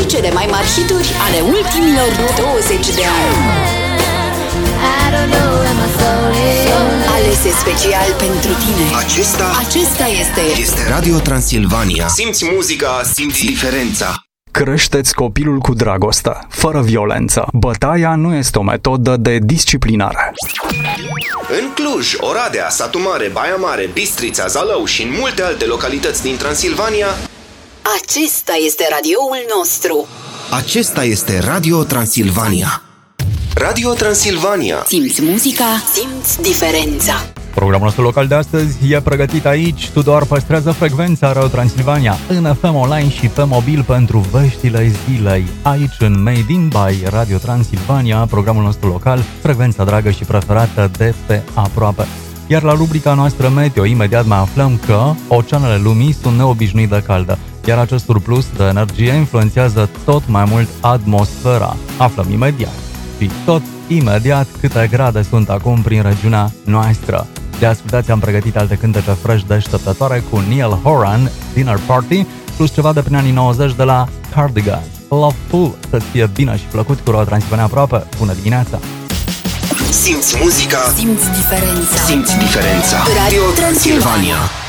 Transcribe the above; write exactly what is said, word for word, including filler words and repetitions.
și cele mai mari hituri ale ultimilor douăzeci de ani. Alese special pentru tine. Acesta, Acesta este este Radio Transilvania. Simți muzica, simți diferența. Creșteți copilul cu dragoste, fără violență. Bătaia nu este o metodă de disciplinare. În Cluj, Oradea, Satu Mare, Baia Mare, Bistrița, Zalău și în multe alte localități din Transilvania, Acesta este radioul nostru. acesta este Radio Transilvania. Radio Transilvania. Simți muzica, simți diferența. Programul nostru local de astăzi e pregătit aici. Tudor păstrează frecvența Radio Transilvania în F M Online și pe mobil pentru veștile zilei. Aici în Made in by Radio Transilvania, programul nostru local, frecvența dragă și preferată de pe aproape. Iar la rubrica noastră Meteo, imediat mai aflăm că oceanele lumii sunt neobișnuit de calde, iar acest surplus de energie influențează tot mai mult atmosfera. Aflăm imediat. Și tot imediat câte grade sunt acum prin regiunea noastră. De ascultați am pregătit alte cântece fresh deșteptătoare cu Neil Horan, Dinner Party, plus ceva de prin anii nouăzeci de la Cardigan. Loveful, să-ți fie bine și plăcut cu Radio Transilvania aproape. Bună dimineața! Simți muzica, Simți diferența. simți diferența. Radio Transilvania.